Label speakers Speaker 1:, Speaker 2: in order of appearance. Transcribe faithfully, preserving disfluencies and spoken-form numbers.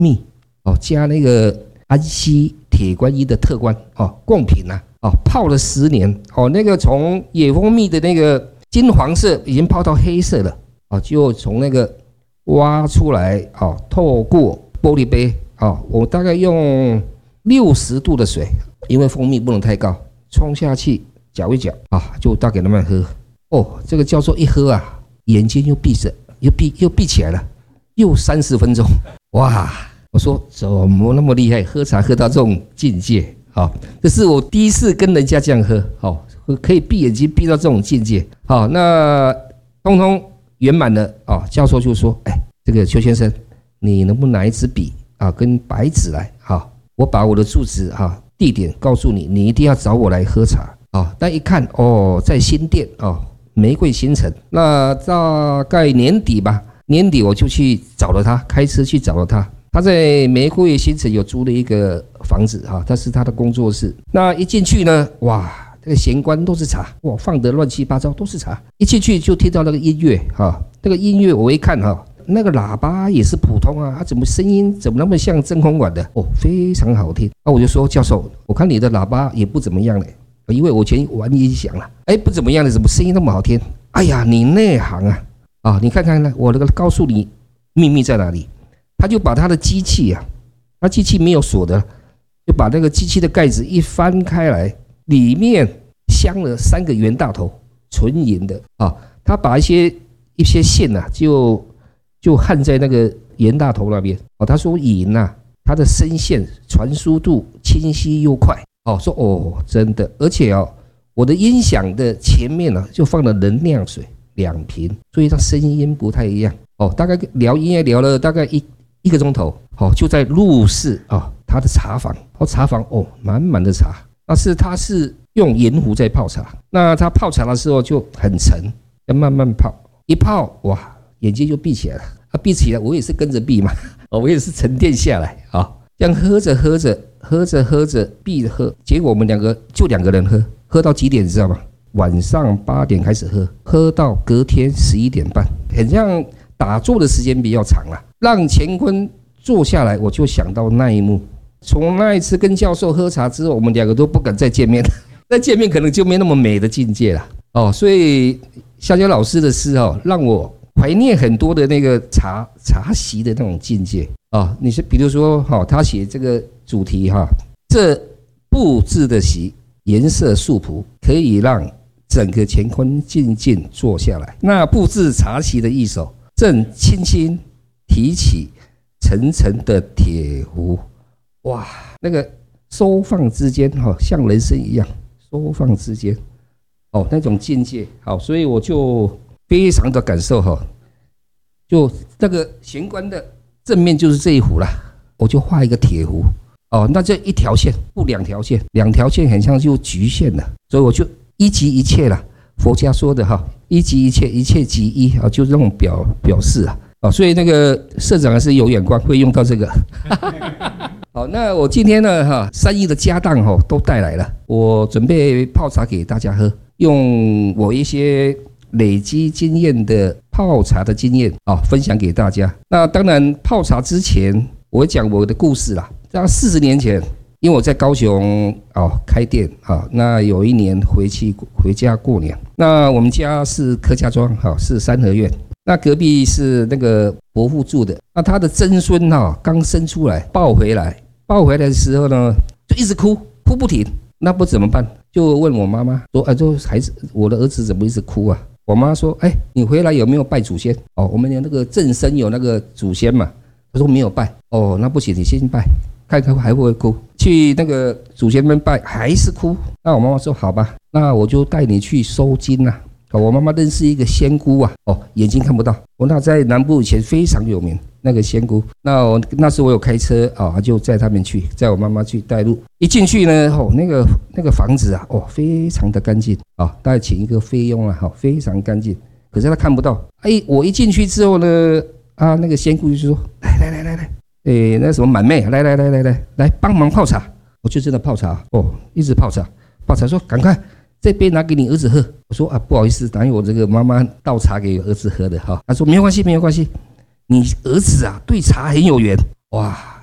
Speaker 1: 蜜哦，加那个安息铁观音的特观哦，贡品啊哦，泡了十年哦，那个从野蜂蜜的那个金黄色已经泡到黑色了哦，就从那个挖出来哦，透过玻璃杯哦，我大概用六十度的水，因为蜂蜜不能太高，冲下去搅一搅啊，就倒给他们喝。哦，这个教授一喝啊，眼睛又闭着，又闭又闭起来了，又三十分钟，哇！我说怎么那么厉害，喝茶喝到这种境界？好、哦，这是我第一次跟人家这样喝，好、哦，可以闭眼睛闭到这种境界。好、哦，那通通圆满了啊、哦。教授就说：“哎，这个邱先生，你能不能拿一支笔啊，跟白纸来？好、哦，我把我的住址哈、啊、地点告诉你，你一定要找我来喝茶啊、哦。”但一看哦，在新店哦，玫瑰新城，那大概年底吧，年底我就去找了他，开车去找了他。他在玫瑰新城有租了一个房子哈，他是他的工作室。那一进去呢，哇，这个玄关都是茶，哇，放得乱七八糟都是茶。一进去就听到那个音乐哈，那个音乐我一看哈，那个喇叭也是普通啊，它怎么声音怎么那么像真空管的？哦，非常好听。那我就说教授，我看你的喇叭也不怎么样嘞，因为我以前玩音响了，哎，不怎么样的，怎么声音那么好听？哎呀，你内行啊！啊，你看看呢，我那个告诉你秘密在哪里。他就把他的机器啊，他机器没有锁的，就把那个机器的盖子一翻开来，里面镶了三个袁大头，纯银的啊。他把一些一些线啊，就就焊在那个袁大头那边哦。他说银啊，它的声线传输度清晰又快哦。说哦，真的，而且哦，我的音响的前面呢、啊、就放了能量水两瓶，所以它声音不太一样哦。大概聊音乐聊了大概一。一个钟头，哦，就在入室啊，他的茶房，哦，茶房哦，满满的茶，但是他是用盐壶在泡茶，那他泡茶的时候就很沉，要慢慢泡，一泡哇，眼睛就闭起来了，啊，闭起来，我也是跟着闭嘛，哦，我也是沉淀下来啊，这样喝着喝着，喝着喝着，闭着喝，结果我们两个就两个人喝，喝到几点你知道吗？晚上八点开始喝，喝到隔天十一点半，很像。打坐的时间比较长了，让乾坤坐下来，我就想到那一幕。从那一次跟教授喝茶之后，我们两个都不敢再见面，再见面可能就没那么美的境界了哦。所以夏娇老师的诗哦，让我怀念很多的那个茶茶席的那种境界哦。你是比如说哈、哦，他写这个主题哈、哦，这布置的席颜色素朴，可以让整个乾坤静静坐下来。那布置茶席的一手。正轻轻提起沉沉的铁壶，哇，那个收放之间哈，像人生一样，收放之间，哦，那种境界，好，所以我就非常的感受哈，就那个玄关的正面就是这一壶啦，我就画一个铁壶，哦，那这一条线不两条线，两条线很像就局限了，所以我就一即一切啦。佛家说的哈，一即一切，一切即一啊，就是这种表表示啊，啊，所以那个社长还是有眼光，会用到这个。好，那我今天呢哈，三亿的家当哈都带来了，我准备泡茶给大家喝，用我一些累积经验的泡茶的经验啊，分享给大家。那当然泡茶之前，我讲我的故事啦，在四十年前。因为我在高雄哦开店啊，那有一年回去回家过年，那我们家是客家庄哈，是三合院，那隔壁是那个伯父住的，那他的曾孙哈刚生出来抱回来，抱回来的时候呢就一直哭哭不停，那不怎么办？就问我妈妈说，啊，这孩子我的儿子怎么一直哭啊？我妈说，哎，你回来有没有拜祖先？哦，我们有那个正生有那个祖先嘛，他说没有拜，哦，那不行，你先拜。看看还会不会哭？去那个祖先们拜还是哭？那我妈妈说好吧，那我就带你去收金呐、啊。我妈妈认识一个仙姑啊，哦，眼睛看不到。我那在南部以前非常有名，那个仙姑。那我那时我有开车啊，就载他们去，载我妈妈去带路。一进去呢，哦，那个那个房子啊，哦，非常的干净啊，大概请一个菲佣啊，好，非常干净。可是他看不到。哎，我一进去之后呢，啊，那个仙姑就说，来来来来来。诶，那什么满妹，来来来来来来帮忙泡茶，我就真的泡茶哦，一直泡茶，泡茶说赶快这杯拿给你儿子喝。我说啊不好意思，等于我这个妈妈倒茶给儿子喝的哈。他说没有关系没有关系，你儿子啊对茶很有缘哇，